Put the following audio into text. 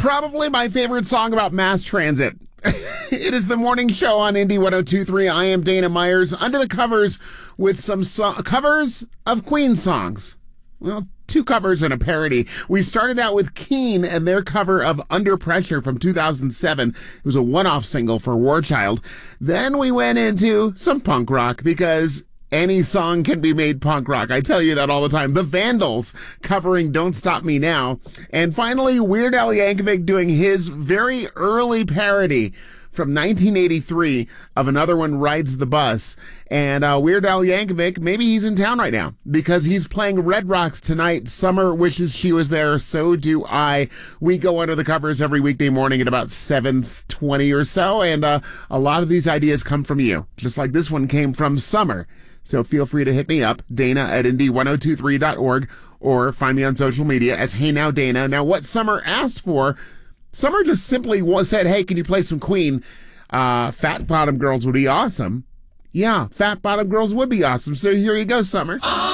Probably my favorite song about mass transit. It is the morning show on Indie 102.3. I am Dana Myers, under the covers with some covers of Queen songs. Well, 2 covers and a parody. We started out with Keane and their cover of Under Pressure from 2007. It was a one-off single for War Child. Then we went into some punk rock because any song can be made punk rock. I tell you that all the time. The Vandals covering Don't Stop Me Now. And finally, Weird Al Yankovic doing his very early parody from 1983 of Another One Rides the Bus. And Weird Al Yankovic, maybe he's in town right now because he's playing Red Rocks tonight. Summer wishes she was there. So do I. We go under the covers every weekday morning at about 7:20 or so. And a lot of these ideas come from you, just like this one came from Summer. So feel free to hit me up, Dana@indie1023.org, or find me on social media as Hey Now Dana. Now, what Summer asked for, Summer just simply said, hey, can you play some Queen? Fat Bottom Girls would be awesome. Yeah, Fat Bottom Girls would be awesome. So here you go, Summer.